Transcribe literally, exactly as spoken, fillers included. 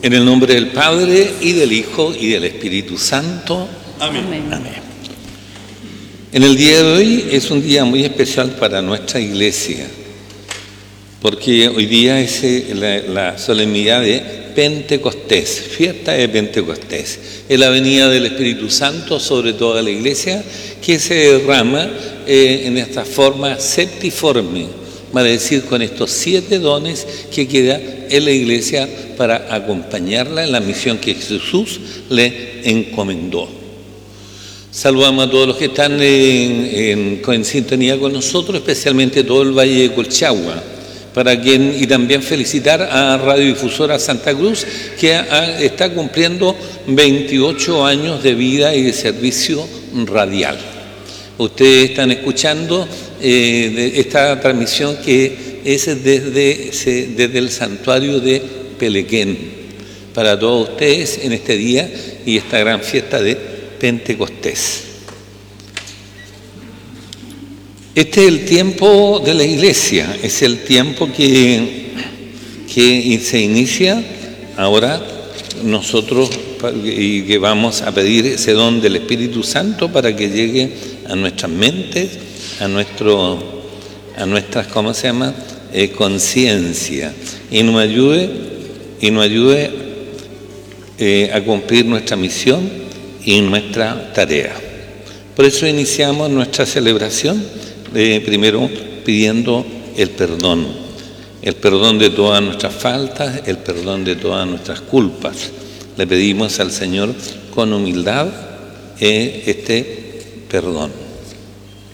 En el nombre del Padre, y del Hijo, y del Espíritu Santo. Amén. Amén. En el día de hoy es un día muy especial para nuestra iglesia, porque hoy día es la, la solemnidad de Pentecostés, fiesta de Pentecostés. Es la venida del Espíritu Santo sobre toda la iglesia, que se derrama eh, en esta forma septiforme, vale decir, con estos siete dones que queda en la iglesia para acompañarla en la misión que Jesús le encomendó. Saludamos a todos los que están en, en, en sintonía con nosotros, especialmente todo el Valle de Colchagua, para quien, y también felicitar a Radiodifusora Santa Cruz, que ha, está cumpliendo veintiocho años de vida y de servicio radial. Ustedes están escuchando eh, de esta transmisión que es desde, desde el santuario de Pelequén, para todos ustedes en este día y esta gran fiesta de Pentecostés. Este es el tiempo de la iglesia, es el tiempo que, que se inicia ahora nosotros y que vamos a pedir ese don del Espíritu Santo para que llegue a nuestras mentes, a nuestro, a nuestras, ¿cómo se llama? Eh, conciencia, y nos ayude, y nos ayude eh, a cumplir nuestra misión y nuestra tarea. Por eso iniciamos nuestra celebración, eh, primero pidiendo el perdón, el perdón de todas nuestras faltas, el perdón de todas nuestras culpas. Le pedimos al Señor con humildad eh, este perdón.